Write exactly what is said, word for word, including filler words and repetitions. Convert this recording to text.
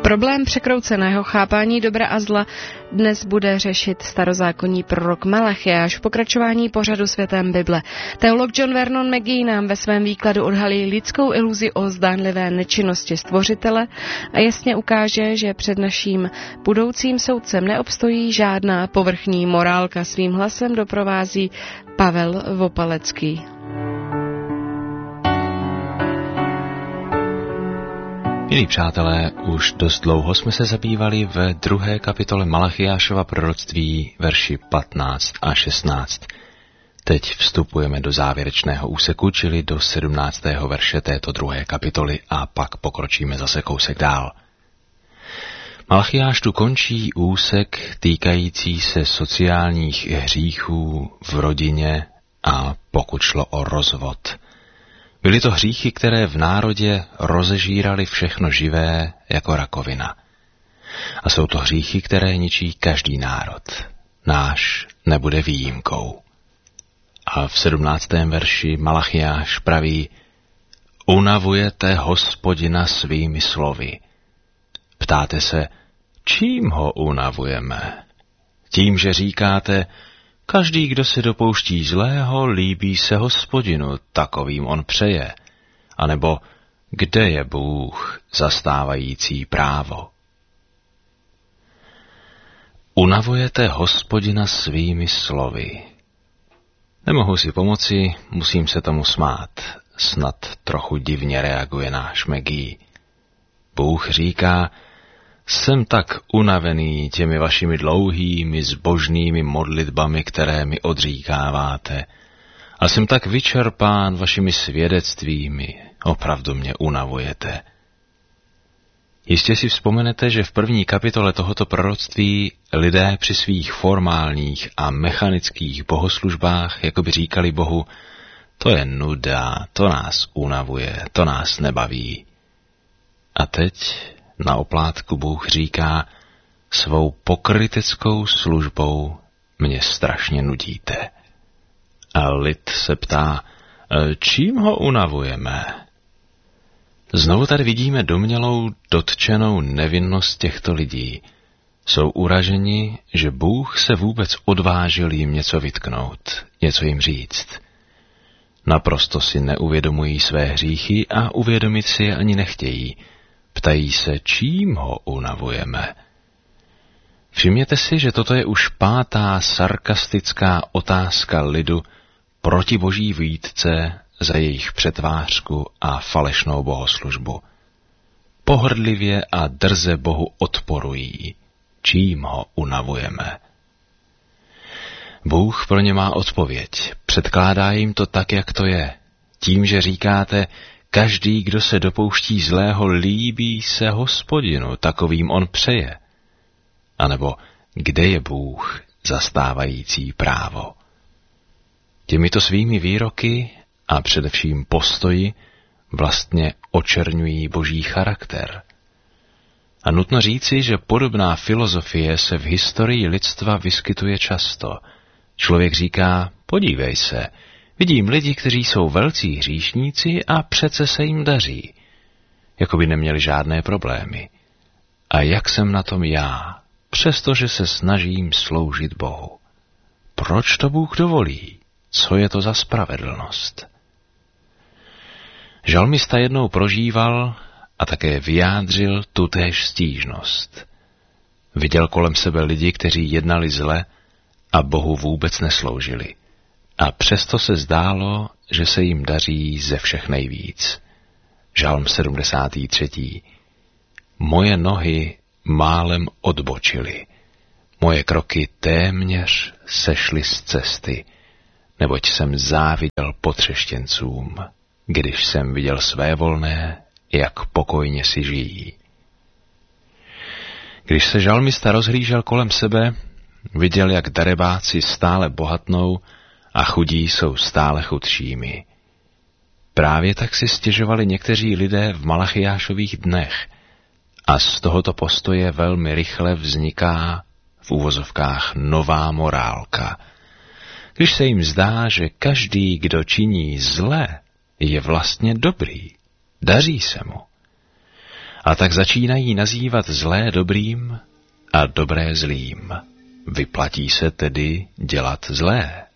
Problém překrouceného chápání dobra a zla dnes bude řešit starozákonní prorok Malachiáš v pokračování pořadu Světem Bible. Teolog John Vernon McGee nám ve svém výkladu odhalí lidskou iluzi o zdánlivé nečinnosti Stvořitele a jasně ukáže, že před naším budoucím soudcem neobstojí žádná povrchní morálka. Svým hlasem doprovází Pavel Vopalecký. Milí přátelé, už dost dlouho jsme se zabývali ve druhé kapitole Malachiášova proroctví verši patnáct a šestnáct. Teď vstupujeme do závěrečného úseku, čili do sedmnáctého verše této druhé kapitoly a pak pokročíme zase kousek dál. Malachiáš tu končí úsek týkající se sociálních hříchů v rodině a pokud šlo o rozvod. Byly to hříchy, které v národě rozežíraly všechno živé jako rakovina. A jsou to hříchy, které ničí každý národ. Náš nebude výjimkou. A v sedmnáctém verši Malachiáš praví: Unavujete Hospodina svými slovy. Ptáte se, čím ho unavujeme? Tím, že říkáte: Každý, kdo se dopouští zlého, líbí se Hospodinu, takovým on přeje. A nebo kde je Bůh zastávající právo? Unavujete Hospodina svými slovy. Nemohu si pomoci, musím se tomu smát. Snad trochu divně reaguje náš McGee. Bůh říká: Jsem tak unavený těmi vašimi dlouhými zbožnými modlitbami, které mi odříkáváte. A jsem tak vyčerpán vašimi svědectvími, opravdu mě unavujete. Jistě si vzpomenete, že v první kapitole tohoto proroctví lidé při svých formálních a mechanických bohoslužbách jakoby říkali Bohu: to je nuda, to nás unavuje, to nás nebaví. A teď na oplátku Bůh říká: svou pokryteckou službou mě strašně nudíte. A lid se ptá: čím ho unavujeme? Znovu tady vidíme domnělou, dotčenou nevinnost těchto lidí. Jsou uraženi, že Bůh se vůbec odvážil jim něco vytknout, něco jim říct. Naprosto si neuvědomují své hříchy a uvědomit si je ani nechtějí. Ptají se, čím ho unavujeme. Všimněte si, že toto je už pátá sarkastická otázka lidu proti boží výtce za jejich přetvářku a falešnou bohoslužbu. Pohrdlivě a drze Bohu odporují. Čím ho unavujeme? Bůh pro ně má odpověď. Předkládá jim to tak, jak to je. Tím, že říkáte: každý, kdo se dopouští zlého, líbí se Hospodinu, takovým on přeje. A nebo kde je Bůh zastávající právo? Těmito svými výroky a především postoji vlastně očerňují boží charakter. A nutno říci, že podobná filozofie se v historii lidstva vyskytuje často. Člověk říká: podívej se, vidím lidi, kteří jsou velcí hříšníci a přece se jim daří. Jako by neměli žádné problémy. A jak jsem na tom já, přestože se snažím sloužit Bohu? Proč to Bůh dovolí? Co je to za spravedlnost? Žalmista jednou prožíval a také vyjádřil tutéž stížnost. Viděl kolem sebe lidi, kteří jednali zle a Bohu vůbec nesloužili. A přesto se zdálo, že se jim daří ze všech nejvíc. Žalm sedmdesátý třetí. Moje nohy málem odbočily, moje kroky téměř sešly z cesty, neboť jsem záviděl potřeštěncům, když jsem viděl svévolné, jak pokojně si žijí. Když se žalmista rozhlížel kolem sebe, viděl, jak darebáci stále bohatnou a chudí jsou stále chudšími. Právě tak si stěžovali někteří lidé v Malachiášových dnech a z tohoto postoje velmi rychle vzniká v uvozovkách nová morálka. Když se jim zdá, že každý, kdo činí zlé, je vlastně dobrý, daří se mu. A tak začínají nazývat zlé dobrým a dobré zlým. Vyplatí se tedy dělat zlé.